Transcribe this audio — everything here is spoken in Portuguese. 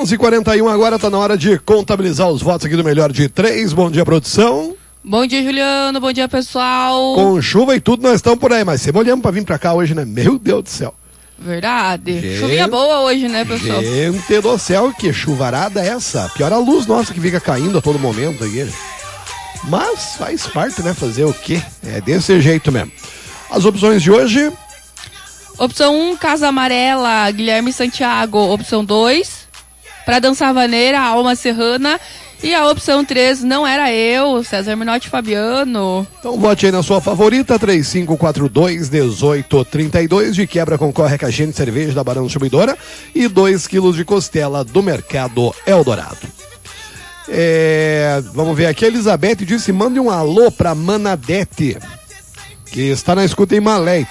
11h41 agora, tá na hora de contabilizar os votos aqui do Melhor de Três. Bom dia, produção. Bom dia, Juliano. Bom dia, pessoal. Com chuva e tudo, nós estamos por aí, mas sempre olhamos pra vir pra cá hoje, né? Meu Deus do céu. Verdade. Chuvinha boa hoje, né, pessoal? Gente do céu, que chuvarada é essa? Pior a luz nossa que fica caindo a todo momento aqui. Mas faz parte, né? Fazer o quê? É desse jeito mesmo. As opções de hoje... Opção 1, Casa Amarela, Guilherme Santiago. Opção 2, Pra Dançar Vaneira, Alma Serrana. E a opção 3, Não Era Eu, César Minotti Fabiano. Então vote aí na sua favorita, 3542-1832. De quebra concorre a caixinha de cerveja da Barão Distribuidora e 2 quilos de costela do Mercado Eldorado. Vamos ver aqui, a Elizabeth disse, mande um alô pra Manadete, que está na escuta em Malé.